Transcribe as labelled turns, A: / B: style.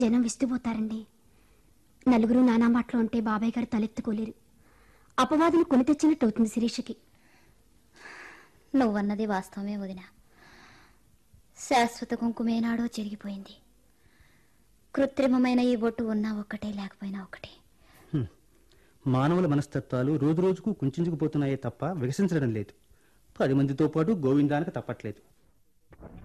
A: జనం విస్తుపోతారండి. నలుగురు నానా మాటలు ఉంటే బాబాయ్ గారు తలెత్తుకోలేరు. అపవాదులు కొని తెచ్చినట్టు అవుతుంది శిరీషకి.
B: నువ్వన్నది వాస్తవమే వదిన. శాశ్వత కుంకుమేనాడో చెరిగిపోయింది. కృత్రిమమైన ఈ బొట్టు ఉన్నా ఒక్కటే, లేకపోయినా ఒకటే.
C: మానవుల మనస్తత్వాలు రోజు రోజుకు కుంచుకుపోతున్నాయే తప్ప వికసించడం లేదు. 10 మందితో పాటు గోవిందానికి తప్పట్లేదు.